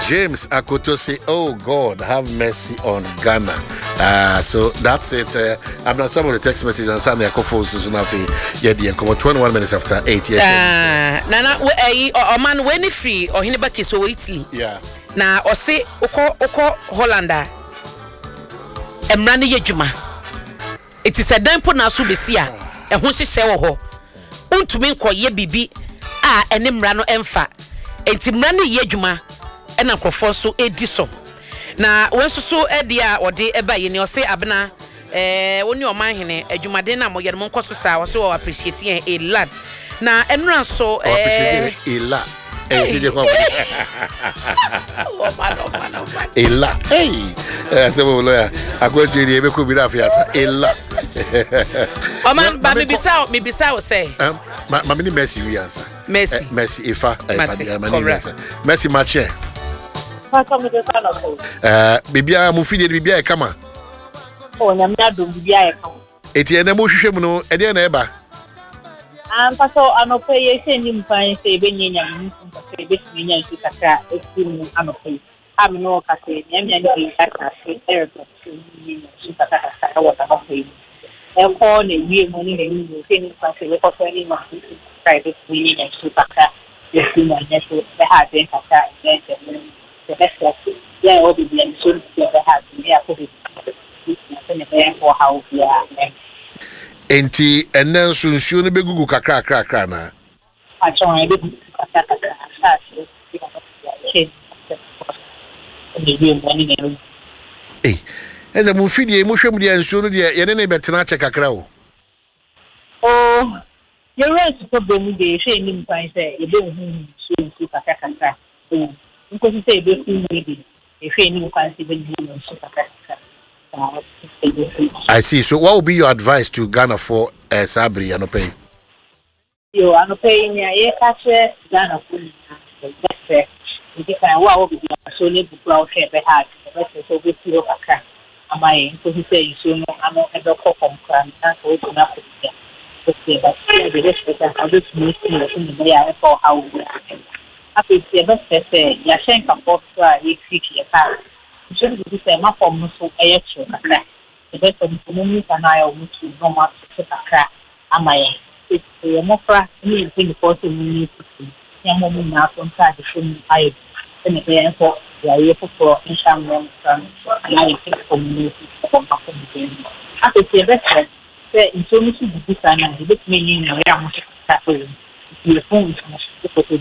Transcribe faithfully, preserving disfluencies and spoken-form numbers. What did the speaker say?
James Akoto say, "Oh God, have mercy on Ghana." Uh, so that's it. Uh, I'm not some of the text messages and Sunday Akofo Susunafi. Yeah, the come twenty-one minutes after eight. Yeah. Nana, we a man when free or hinebaki so Italy. Yeah. Na or say oko oko Hollanda. Emrani yejuma. It is a dampo na so besia. E ho hyehyɛ wo ho. Untumi nkoye bibi a enemra no emfa. Enti mra no yejuma e na krofo so edi so. Na wensusu e dia ode eba ye ne o se abena eh woni o man hene adwumade na moye no nkoso sa wo so appreciate yen a lad. Na enura so eh a la eh je kwa a la hey eh se wo lo ya agwaje di ebe ko bi da afiasa a la o man ba me bisa me bisa wo say um ma me ni Messi wi answer Messi Messi ifa eh ma ni Messi match Uh, bibia mu fidie bibia e kama. Oh, nyamia do bibia e kama. Eti ene mo hwehwe mu no, e de na e ba. Am paso anope ye se ni mpan se be nyanya mu se be nyanya su kaka e si mu anope. Am no ka se nyamia ni kaka se e ko ni su kaka kaka wa ta anope. E ko ne wi mu ni ni ni se ni pa se ko so ni ma ka be nyanya su kaka e si nyanya su be ha de kaka e de the best yeah all the blame so they have yeah for the for how yeah enti enen sunsuo no begugu kakra kakra kakra na a chon e begugu kakra kakra sa eh eza mu fidie mu hwem dia nsuo no dia ye ne ne betena che kakra o oh you want to put them dey say ni mpan say e be hu nsuo kakra kakra because say be hu maybe if any can see be so kakra. I see. So what would be your advice to Ghana for uh, Sabri Anope? Yo, Anope, yeah, catch Ghana for the different what would be so little brown hair behind the rest of the zero account. Am I so he say so no I'm not ever call from crime and so it's enough to say but the rest of the other meeting they are for how we are. After the best say ya shenka for you seek your car. Should be say my form so a actual crack. The best of the moment and I will to no more to crack. Am I? It's a more crack me in the course of me. Young woman now from side the same I and again for the year for in some room from I think community. After the best say in so much this and the big meaning around the phone is